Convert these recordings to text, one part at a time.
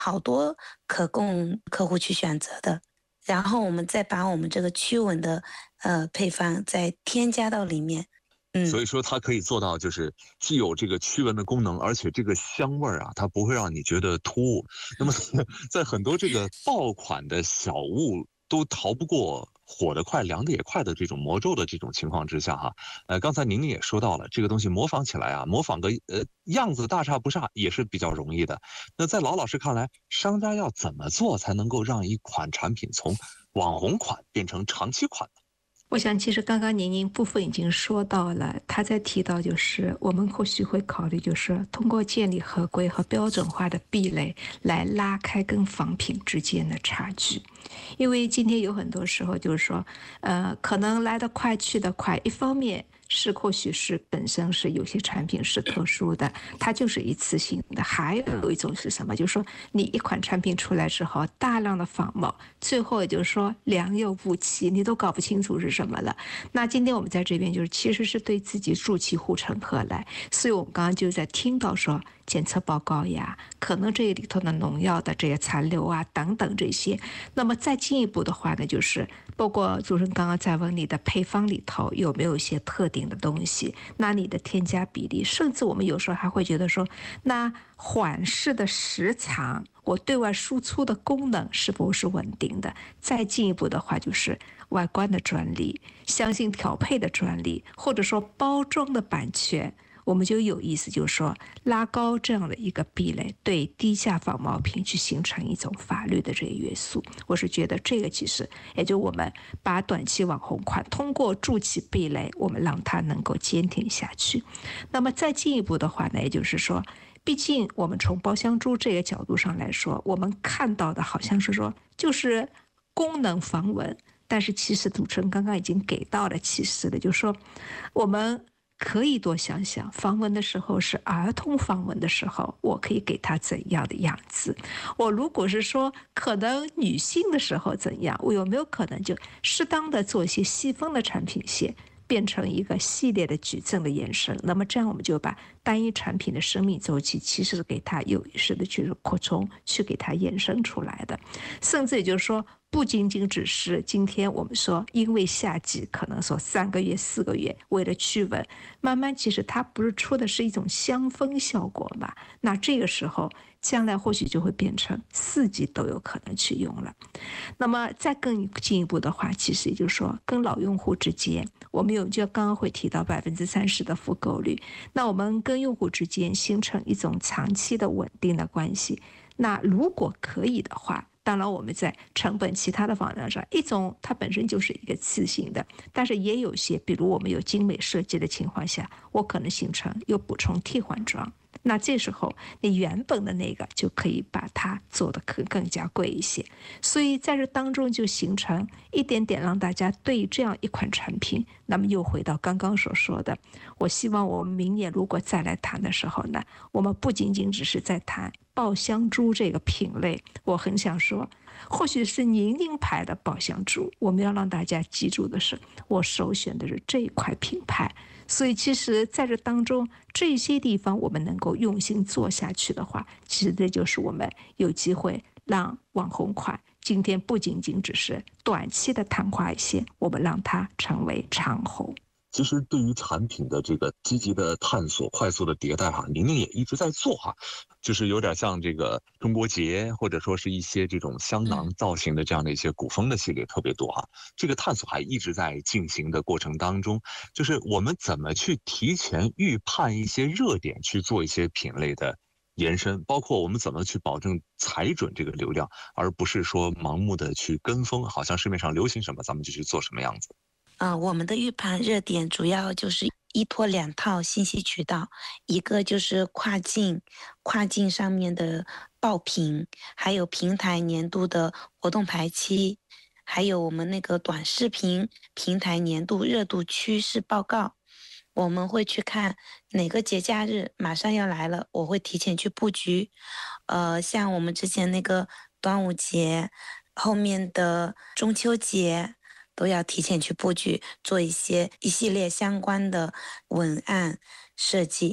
好多可供客户去选择的。然后我们再把我们这个驱蚊的配方再添加到里面。 所以说它可以做到，就是既有这个驱蚊的功能，而且这个香味儿啊，它不会让你觉得突兀。那么，在很多这个爆款的小物都逃不过火得快、凉得也快的这种魔咒的这种情况之下，哈，刚才您也说到了，这个东西模仿起来啊，模仿个样子大差不差也是比较容易的。那在老师看来，商家要怎么做才能够让一款产品从网红款变成长期款呢？ 我想，其实刚刚您部分已经说到了，他在提到就是我们或许会考虑，就是通过建立合规和标准化的壁垒来拉开跟仿品之间的差距。因为今天有很多时候就是说，可能来得快去得快，一方面是或许是本身是有些产品是特殊的，它就是一次性的；还有一种是什么？就是说你一款产品出来之后，大量的仿冒，最后也就是说良莠不齐，你都搞不清楚是什么了。那今天我们在这边就是其实是对自己筑起护城河来，所以我们刚刚就在听到说检测报告呀，可能这里头的农药的这些残留啊等等这些。那么再进一步的话呢，就是包括主持人刚刚在问你的配方里头有没有一些特定的东西，那你的添加比例，甚至我们有时候还会觉得说，那缓释的时长，我对外输出的功能是否是稳定的？再进一步的话，就是外观的专利、相信调配的专利，或者说包装的版权。我们就有意思，就是说拉高这样的一个壁垒，对低价仿冒品去形成一种法律的这个约束。我是觉得这个其实也就我们把短期网红款通过筑起壁垒，我们让它能够坚挺下去。那么再进一步的话呢，也就是说，毕竟我们从包香珠这个角度上来说，我们看到的好像是说就是功能防蚊，但是其实主持人刚刚已经给到了启示了，就是说我们可以多想想，防蚊的时候是儿童防蚊的时候，我可以给他怎样的样子？我如果是说可能女性的时候怎样，我有没有可能就适当的做一些细分的产品线？变成一个系列的矩阵的延伸，那么这样我们就把单一产品的生命周期其实是给它有意识的去扩充，去给它延伸出来的，甚至也就是说，不仅仅只是今天我们说，因为夏季可能说3个月、4个月，为了驱蚊，慢慢其实它不是出的是一种香氛效果嘛？那这个时候，将来或许就会变成4季都有可能去用了。那么再更进一步的话，其实也就是说，跟老用户之间，我们就刚刚会提到30%的复购率，那我们跟用户之间形成一种长期的稳定的关系。那如果可以的话，当然我们在成本其他的方面上，一种它本身就是一个次性的，但是也有些，比如我们有精美设计的情况下，我可能形成有补充替换装。那这时候你原本的那个就可以把它做得更加贵一些，所以在这当中就形成一点点让大家对这样一款产品，那么又回到刚刚所说的，我希望我们明年如果再来谈的时候呢，我们不仅仅只是在谈爆香珠这个品类，我很想说，或许是宁宁牌的爆香珠，我们要让大家记住的是，我首选的是这一块品牌。所以其实在这当中，这些地方我们能够用心做下去的话，其实这就是我们有机会让网红款今天不仅仅只是短期的昙花一现，我们让它成为长红。 其实对于产品的这个积极的探索、快速的迭代哈，宁宁也一直在做哈，就是有点像这个中国结，或者说是一些这种香囊造型的这样的一些古风的系列特别多哈。这个探索还一直在进行的过程当中，就是我们怎么去提前预判一些热点，去做一些品类的延伸，包括我们怎么去保证踩准这个流量，而不是说盲目的去跟风，好像市面上流行什么咱们就去做什么样子。 我们的预判热点主要就是依托2套信息渠道，一个就是跨境上面的爆品，还有平台年度的活动排期，还有我们那个短视频平台年度热度趋势报告。我们会去看哪个节假日马上要来了，我会提前去布局。像我们之前那个端午节，后面的中秋节，都要提前去布局，做一系列相关的文案设计，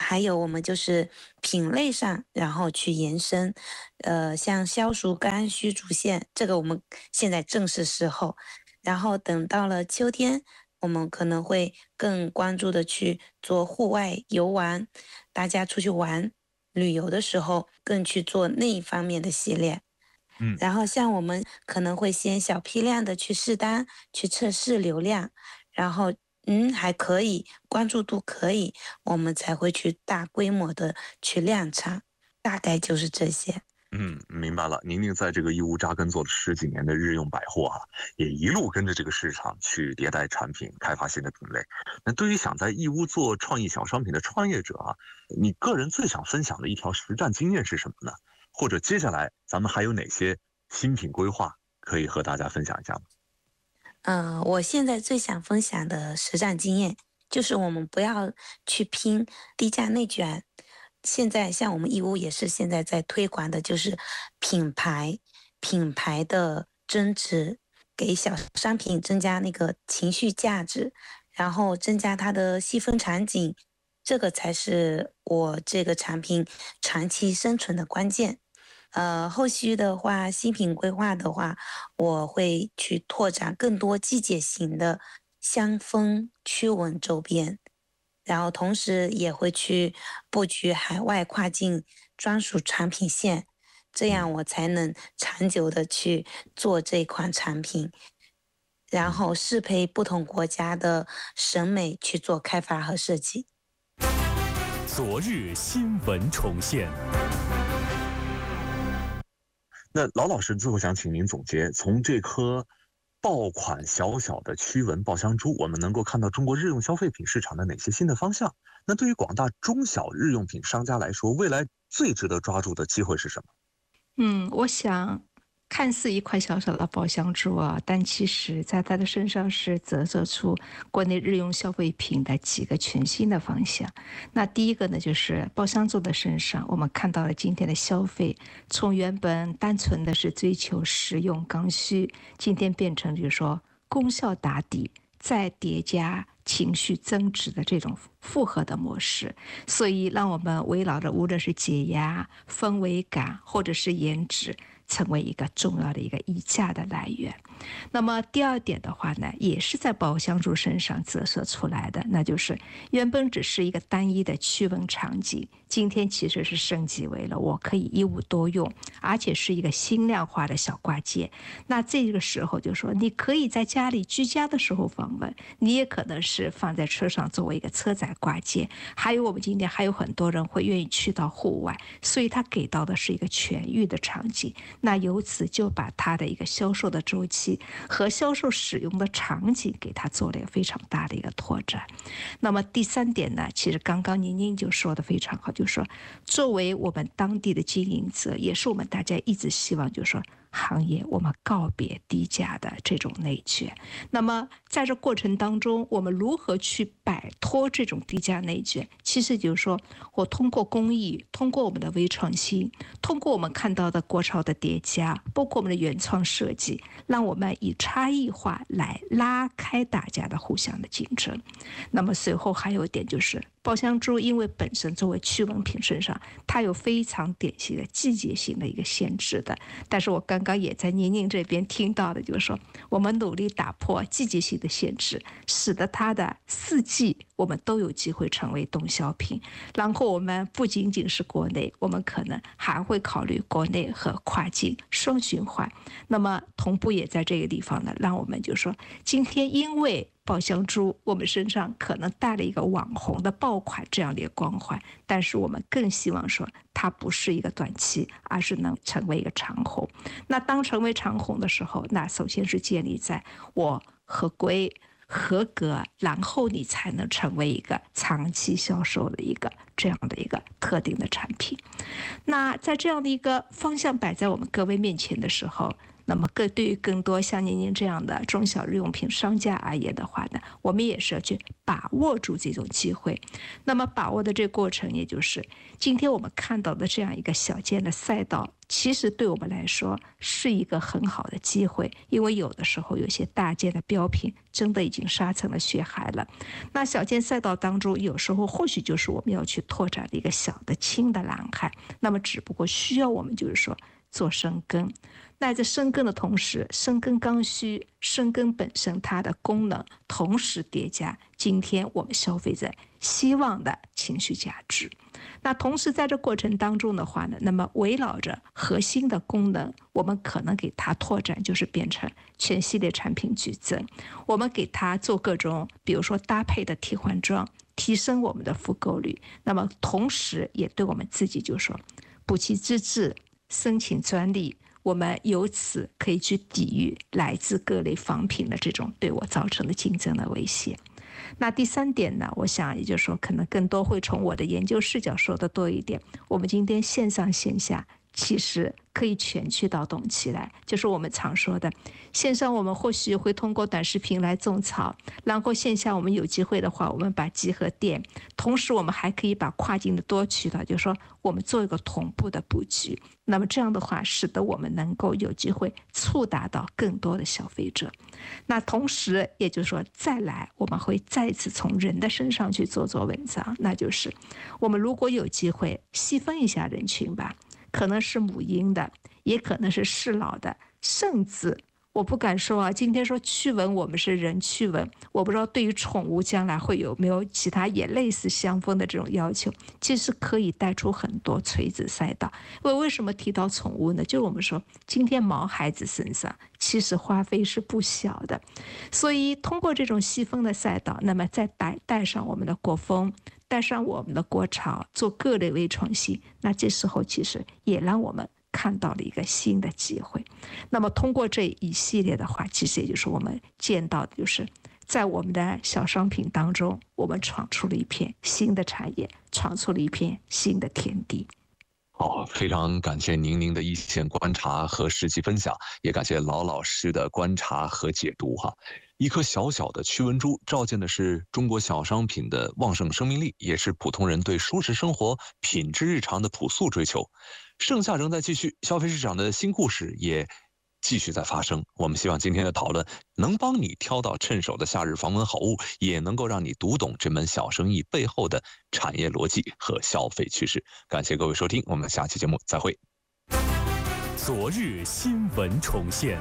还有我们就是品类上，然后去延伸，像消暑甘虚竹线，这个我们现在正是时候。然后等到了秋天，我们可能会更关注的去做户外游玩，大家出去玩旅游的时候，更去做那一方面的系列。然后像我们可能会先小批量的去试单，去测试流量，然后还可以，关注度可以，我们才会去大规模的去量产，大概就是这些。 明白了。宁宁在这个义乌扎根做了10几年的日用百货也一路跟着这个市场去迭代产品，开发新的品类。那对于想在义乌做创意小商品的创业者你个人最想分享的一条实战经验是什么呢？或者接下来咱们还有哪些新品规划可以和大家分享一下吗？ 我现在最想分享的实战经验就是我们不要去拼低价内卷。现在像我们义乌也是现在在推广的就是品牌的增值，给小商品增加那个情绪价值，然后增加它的细分场景，这个才是我这个产品长期生存的关键。后续的话，新品规划的话，我会去拓展更多季节型的香氛驱蚊周边，然后同时也会去布局海外跨境专属产品线，这样我才能长久的去做这款产品，然后适配不同国家的审美去做开发和设计。 昨日新闻重现。 那劳老师最后想请您总结，从这颗爆款小小的驱蚊爆香珠，我们能够看到中国日用消费品市场的哪些新的方向？那对于广大中小日用品商家来说，未来最值得抓住的机会是什么？ 我想看似一块小小的爆香珠但其实在它的身上是折射出国内日用消费品的几个全新的方向。那第一个呢，就是爆香珠的身上，我们看到了今天的消费从原本单纯的是追求实用刚需，今天变成就是说功效打底，再叠加情绪增值的这种复合的模式，所以让我们围绕着无论是解压、氛围感或者是颜值，成为一个重要的一个溢价的来源。那么第二点的话呢，也是在爆香珠身上折射出来的，那就是原本只是一个单一的驱蚊场景，今天其实是升级为了我可以一物多用，而且是一个轻量化的小挂件。那这个时候就说，你可以在家里居家的时候访问，你也可能是放在车上作为一个车载挂件，还有我们今天还有很多人会愿意去到户外，所以它给到的是一个全域的场景。那由此就把它的一个销售的周期和销售使用的场景给它做了一个非常大的一个拓展。那么第三点呢，其实刚刚宁宁就说的非常好，就是说作为我们当地的经营者，也是我们大家一直希望就是说行业我们告别低价的这种内卷。那么在这过程当中，我们如何去摆脱这种低价内卷？其实就是说我通过工艺，通过我们的微创新，通过我们看到的国潮的叠加，包括我们的原创设计，让我们以差异化来拉开大家的互相的竞争。那么随后还有一点就是爆香珠，因为本身作为驱蚊品身上，它有非常典型的季节性的一个限制的。但是我刚刚也在宁宁这边听到的，就是说我们努力打破季节性的限制，使得它的4季我们都有机会成为动销品。然后我们不仅仅是国内，我们可能还会考虑国内和跨境双循环。那么同步也在这个地方呢，让我们就说今天因为爆香珠我们身上可能带了一个网红的爆款这样的一个光环，但是我们更希望说它不是一个短期，而是能成为一个长红。那当成为长红的时候，那首先是建立在我合规合格，然后你才能成为一个长期销售的一个这样的一个特定的产品。那在这样的一个方向摆在我们各位面前的时候，那么对于更多像您这样的中小日用品商家而言的话呢，我们也是要去把握住这种机会。那么把握的这个过程，也就是今天我们看到的这样一个小件的赛道，其实对我们来说是一个很好的机会，因为有的时候有些大件的标品真的已经杀成了血海了。那小件赛道当中，有时候或许就是我们要去拓展了一个小的氢的蓝海，那么只不过需要我们就是说做深耕。那在深耕的同时，深耕刚需，深耕本身它的功能同时叠加今天我们消费者希望的情绪价值。那同时在这过程当中的话呢，那么围绕着核心的功能，我们可能给它拓展，就是变成全系列产品矩阵，我们给它做各种比如说搭配的替换装，提升我们的复购率。那么同时也对我们自己就说补齐资质，申请专利，我们由此可以去抵御来自各类仿品的这种对我造成的竞争的威胁。那第三点呢，我想也就是说可能更多会从我的研究视角说的多一点，我们今天线上线下其实可以全渠道动起来，就是我们常说的线上我们或许会通过短视频来种草，然后线下我们有机会的话，我们把集合店，同时我们还可以把跨境的多渠道，就是说我们做一个同步的布局，那么这样的话使得我们能够有机会触达到更多的消费者。那同时也就是说再来我们会再次从人的身上去做文章，那就是我们如果有机会细分一下人群吧，可能是母婴的，也可能是适老的，甚至我不敢说啊，今天说驱蚊我们是人驱蚊，我不知道对于宠物将来会有没有其他也类似相逢的这种要求，其实可以带出很多垂直赛道。为什么提到宠物呢？就是我们说今天毛孩子身上其实花费是不小的，所以通过这种细分的赛道，那么再带上我们的国风，带上我们的国潮，做各类微创新，那这时候其实也让我们看到了一个新的机会。那么通过这一系列的话，其实也就是我们见到的就是在我们的小商品当中，我们闯出了一片新的产业，闯出了一片新的天地。 好，非常感谢您的一线观察和实际分享，也感谢老师的观察和解读哈。一颗小小的驱蚊珠，照见的是中国小商品的旺盛生命力，也是普通人对舒适生活、品质日常的朴素追求。盛夏仍在继续，消费市场的新故事也继续在发生。我们希望今天的讨论能帮你挑到趁手的夏日防蚊好物，也能够让你读懂这门小生意背后的产业逻辑和消费趋势。感谢各位收听，我们下期节目再会。 昨日新闻重现。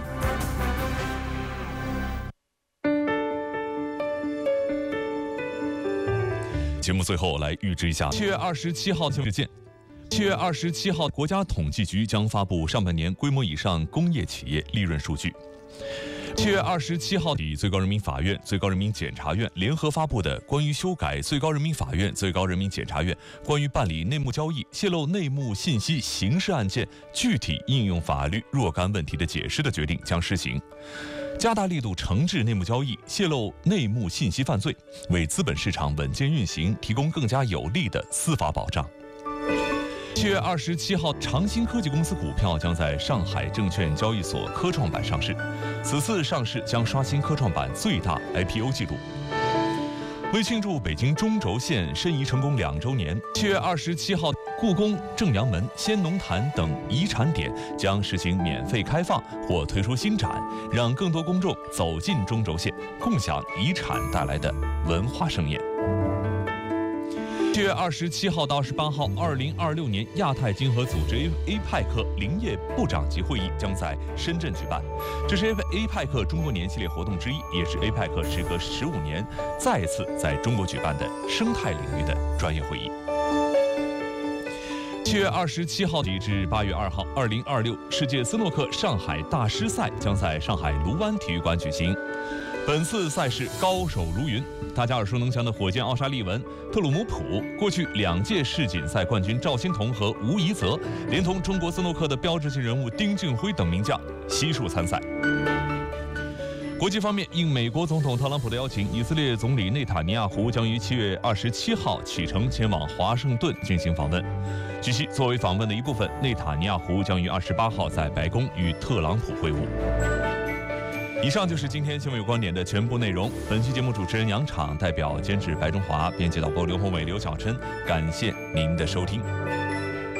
节目最后来预知一下7月27号事件。7月27号，国家统计局将发布上半年规模以上工业企业利润数据。7月27号起，最高人民法院、最高人民检察院联合发布的关于修改最高人民法院、最高人民检察院关于办理内幕交易、泄露内幕信息刑事案件具体应用法律若干问题的解释的决定将施行，加大力度惩治内幕交易、泄露内幕信息犯罪，为资本市场稳健运行提供更加有力的司法保障。7月27号，长兴科技公司股票将在上海证券交易所科创板上市，此次上市将刷新科创板最大 IPO 纪录。为庆祝北京中轴线申遗成功2周年，7月27号，故宫、正阳门、先农坛等遗产点将实行免费开放或推出新展，让更多公众走进中轴线，共享遗产带来的文化盛宴。7月27号到28号，2026年亚太经合组织 APEC 林业部长级会议将在深圳举办，这是 APEC 中国年系列活动之一，也是 APEC 时隔15年再次在中国举办的生态领域的专业会议。7月27号起至8月2号，2026世界斯诺克上海大师赛将在上海卢湾体育馆举行。本次赛事高手如云，大家耳熟能详的火箭奥沙利文、特鲁姆普，过去2届世锦赛冠军赵欣彤和吴怡泽，连同中国斯诺克的标志性人物丁俊晖等名将悉数参赛。国际方面，应美国总统特朗普的邀请，以色列总理内塔尼亚胡将于7月27号启程前往华盛顿进行访问。据悉，作为访问的一部分，内塔尼亚胡将于28号在白宫与特朗普会晤。以上就是今天新闻有观点的全部内容。本期节目主持人杨昶，代表监制白中华，编辑导播刘宏伟、刘小琛，感谢您的收听。